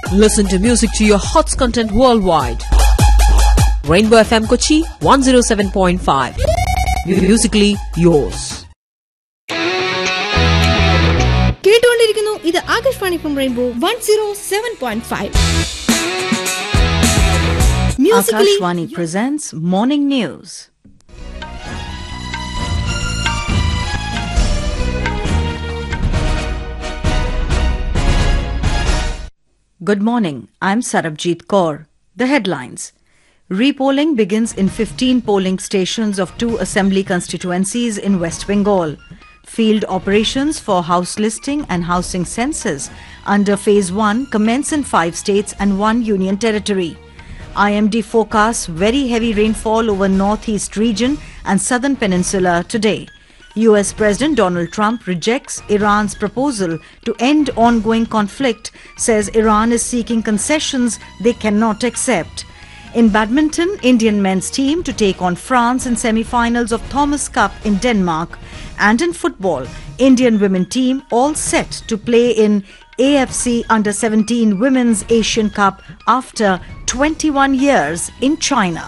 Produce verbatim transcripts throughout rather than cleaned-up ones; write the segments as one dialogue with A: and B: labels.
A: Listen to music to your hots content worldwide. Rainbow F M Kochi one oh seven point five. Musically yours.
B: കേട്ടുകൊണ്ടിരിക്കുന്നു ഇത് Akashvani from rainbow one oh seven point five.
C: Akashvani presents Morning News. Good morning. I'm Sarabjit Kaur. The headlines. Repolling begins in fifteen polling stations of two assembly constituencies in West Bengal. Field operations for house listing and housing census under phase one commence in five states and one union territory. I M D forecasts very heavy rainfall over northeast region and southern peninsula today. U S President Donald Trump rejects Iran's proposal to end ongoing conflict, says Iran is seeking concessions they cannot accept. In badminton, Indian men's team to take on France in semi-finals of Thomas Cup in Denmark. And in football, Indian women team all set to play in A F C Under seventeen Women's Asian Cup after twenty-one years in China.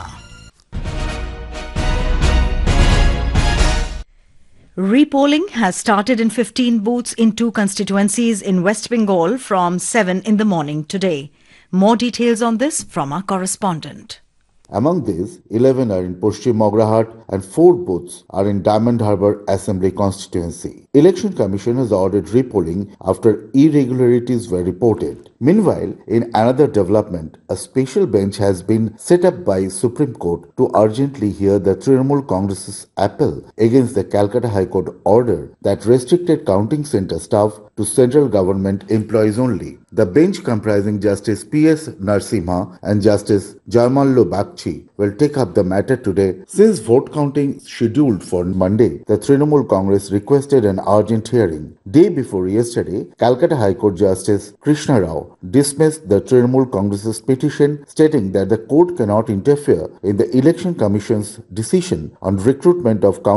C: Repolling has started in fifteen booths in two constituencies in West Bengal from seven in the morning today. More details on this from our correspondent.
D: Among these, eleven are in Paschim Mograhat and four booths are in Diamond Harbour Assembly constituency. Election Commission has ordered repolling after irregularities were reported. Meanwhile, in another development, a special bench has been set up by Supreme Court to urgently hear the Trinamool Congress's appeal against the Calcutta High Court order that restricted counting centre staff to central government employees only. The bench comprising Justice P S Narasimha and Justice Jaimallo Bagchi will take up the matter today. Since vote counting scheduled for Monday, the Trinamool Congress requested an urgent hearing. Day before yesterday, Calcutta High Court Justice Krishna Rao dismissed the Trinamool Congress's petition, stating that the court cannot interfere in the Election Commission's decision on recruitment of